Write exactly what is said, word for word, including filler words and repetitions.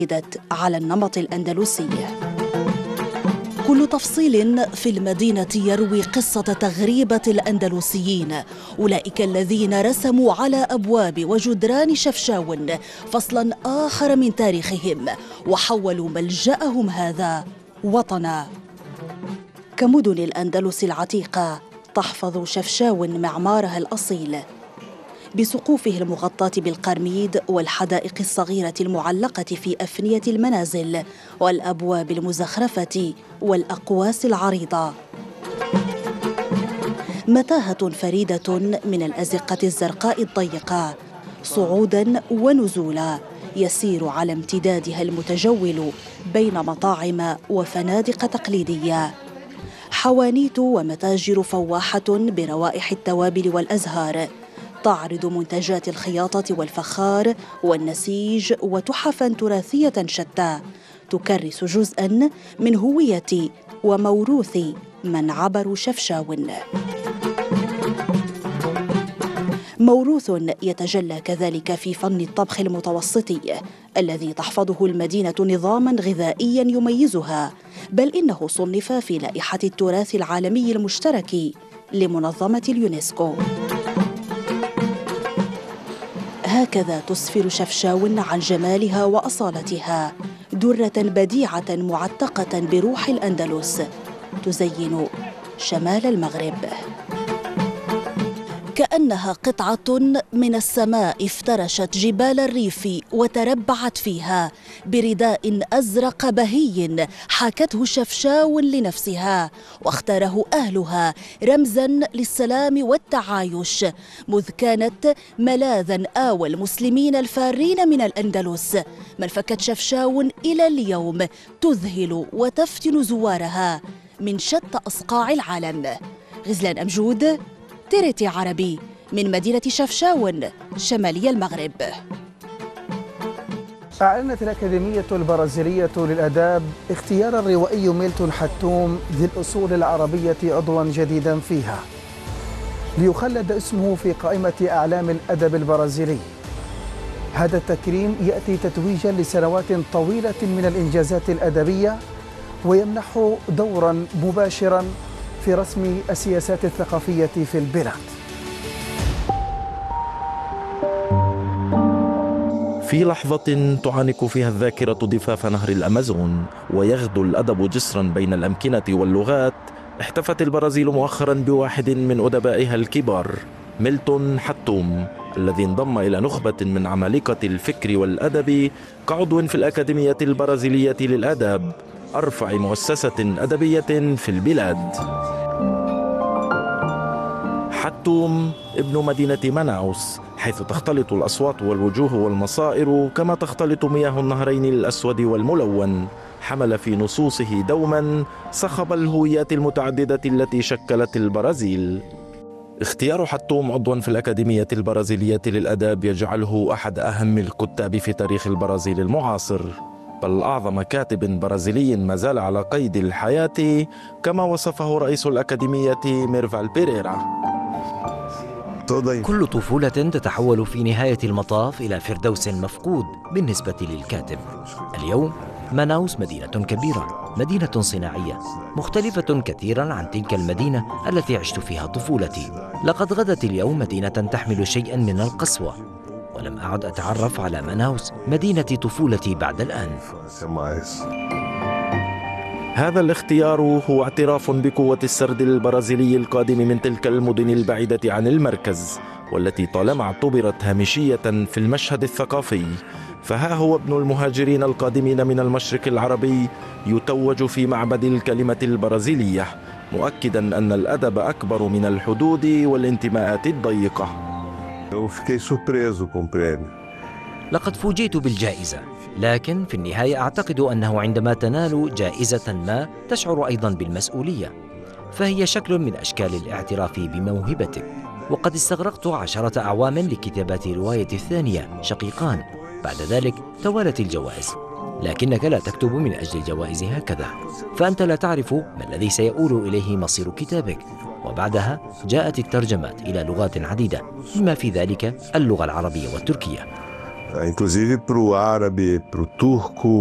على النمط الأندلسي. كل تفصيل في المدينة يروي قصة تغريبة الأندلسيين، أولئك الذين رسموا على أبواب وجدران شفشاون فصلاً آخر من تاريخهم وحولوا ملجأهم هذا وطنا. كمدن الأندلس العتيقة تحفظ شفشاون معمارها الأصيل بسقوفه المغطاة بالقرميد والحدائق الصغيرة المعلقة في أفنية المنازل والأبواب المزخرفة والأقواس العريضة. متاهة فريدة من الأزقة الزرقاء الضيقة صعوداً ونزولاً يسير على امتدادها المتجول بين مطاعم وفنادق تقليدية، حوانيت ومتاجر فواحة بروائح التوابل والأزهار تعرض منتجات الخياطة والفخار والنسيج وتحفاً تراثية شتى تكرس جزءاً من هوية وموروث من عبروا شفشاون. موروث يتجلى كذلك في فن الطبخ المتوسطي الذي تحفظه المدينة نظاماً غذائياً يميزها، بل إنه صنف في لائحة التراث العالمي المشترك لمنظمة اليونسكو. هكذا تسفر شفشاون عن جمالها وأصالتها، درة بديعة معتقة بروح الأندلس تزين شمال المغرب. كأنها قطعة من السماء افترشت جبال الريف وتربعت فيها برداء أزرق بهي حاكته شفشاون لنفسها، واختاره أهلها رمزاً للسلام والتعايش، مذ كانت ملاذاً آوى المسلمين الفارين من الأندلس. ملفكة شفشاون إلى اليوم تذهل وتفتن زوارها من شتى أصقاع العالم. غزلان أمجود، تيرتي عربي، من مدينة شفشاون شمالي المغرب. أعلنت الأكاديمية البرازيلية للآداب اختيار الروائي ميلتون حتوم ذي الأصول العربية عضواً جديداً فيها ليخلد اسمه في قائمة أعلام الأدب البرازيلي. هذا التكريم يأتي تتويجاً لسنوات طويلة من الإنجازات الأدبية ويمنح دوراً مباشراً في رسم السياسات الثقافية في البلاد. في لحظة تعانق فيها الذاكرة ضفاف نهر الأمازون ويغدو الأدب جسرا بين الأمكنة واللغات، احتفت البرازيل مؤخرا بواحد من أدبائها الكبار، ميلتون حتوم، الذي انضم إلى نخبة من عمالقة الفكر والأدب كعضو في الأكاديمية البرازيلية للآداب، أرفع مؤسسة أدبية في البلاد. حتوم ابن مدينة مناوس، حيث تختلط الأصوات والوجوه والمصائر كما تختلط مياه النهرين الأسود والملون. حمل في نصوصه دوما صخب الهويات المتعددة التي شكلت البرازيل. اختيار حتوم عضوا في الأكاديمية البرازيلية للآداب يجعله أحد أهم الكتاب في تاريخ البرازيل المعاصر، بل أعظم كاتب برازيلي ما زال على قيد الحياة، كما وصفه رئيس الأكاديمية ميرفال بيريرا. كل طفولة تتحول في نهاية المطاف إلى فردوس مفقود بالنسبة للكاتب. اليوم مناوس مدينة كبيرة، مدينة صناعية مختلفة كثيرا عن تلك المدينة التي عشت فيها طفولتي. لقد غدت اليوم مدينة تحمل شيئا من القسوة، ولم أعد أتعرف على مناوس مدينة طفولتي بعد الآن. هذا الاختيار هو اعتراف بقوة السرد البرازيلي القادم من تلك المدن البعيدة عن المركز، والتي طالما اعتبرت هامشية في المشهد الثقافي. فها هو ابن المهاجرين القادمين من المشرق العربي يتوج في معبد الكلمة البرازيلية، مؤكدا أن الأدب أكبر من الحدود والانتماءات الضيقة. لقد فوجئت بالجائزة، لكن في النهاية أعتقد أنه عندما تنال جائزة ما تشعر أيضا بالمسؤولية، فهي شكل من أشكال الاعتراف بموهبتك. وقد استغرقت عشرة أعوام لكتابة روايتي الثانية شقيقان، بعد ذلك توالت الجوائز. لكنك لا تكتب من أجل الجوائز هكذا، فأنت لا تعرف ما الذي سيؤول إليه مصير كتابك. وبعدها جاءت الترجمات إلى لغات عديدة، بما في ذلك اللغة العربية والتركية. inclusive para o árabe, para o turco.